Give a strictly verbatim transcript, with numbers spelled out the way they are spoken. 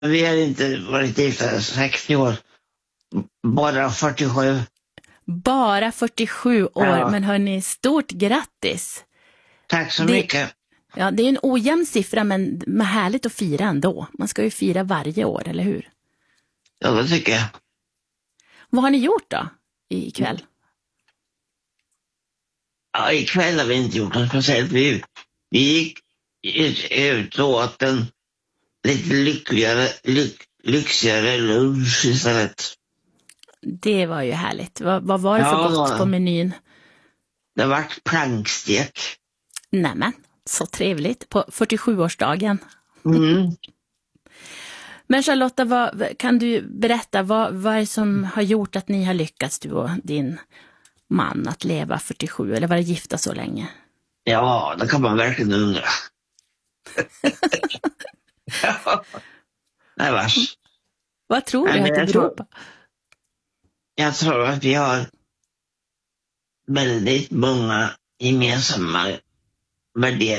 Vi har inte varit gifta sextio år. Bara fyrtiosju. Bara fyrtiosju år, ja. Men hörni, stort grattis. Tack så det, mycket. Ja, det är en ojämn siffra, men med härligt att fira ändå. Man ska ju fira varje år, eller hur? Ja, det tycker jag. Vad har ni gjort då ikväll? Ja, ikväll har vi inte gjort något speciellt. Vi, vi gick ut och åt en lite lyckligare, lyck, lyxigare lunch istället. Det var ju härligt. Vad, vad var det för ja, gott på menyn? Det var plankstek. Nämen, så trevligt. På fyrtiosjuårsdagen. Mm. Men Charlotta, vad, kan du berätta vad, vad är det som har gjort att ni har lyckats, du och din man, att leva fyrtiosju eller vara gifta så länge? Ja, det kan man verkligen undra. ja. Nej, vars. Vad tror du Nej, att det beror på? Jag tror att vi har väldigt många gemensamma värderingar.